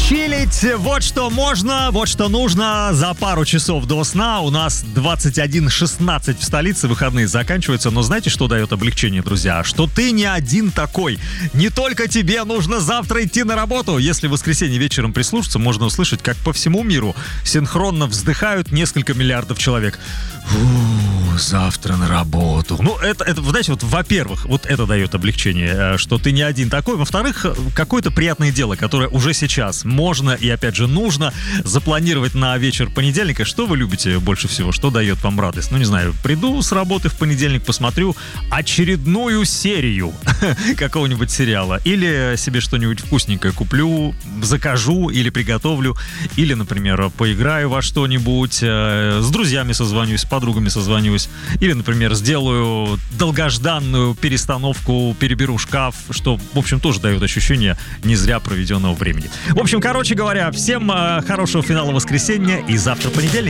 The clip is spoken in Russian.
Чилить, вот что можно, вот что нужно за пару часов до сна. У нас 21:16 в столице, выходные заканчиваются. Но знаете, что дает облегчение, друзья? Что ты не один такой. Не только тебе нужно завтра идти на работу. Если в воскресенье вечером прислушаться, можно услышать, как по всему миру синхронно вздыхают несколько миллиардов человек. Завтра на работу. Ну, это, знаете, вот, во-первых, вот это дает облегчение, что ты не один такой. Во-вторых, какое-то приятное дело, которое уже сейчас можно и, опять же, нужно запланировать на вечер понедельника. Что вы любите больше всего? Что дает вам радость? Ну, не знаю, приду с работы в понедельник, посмотрю очередную серию какого-нибудь сериала. Или себе что-нибудь вкусненькое куплю, закажу или приготовлю. Или, например, поиграю во что-нибудь, с друзьями созвонюсь, с подругами созвонюсь. Или, например, сделаю долгожданную перестановку, переберу шкаф, что, в общем, тоже дает ощущение не зря проведенного времени. В общем, короче говоря, всем хорошего финала воскресенья и завтра понедельник.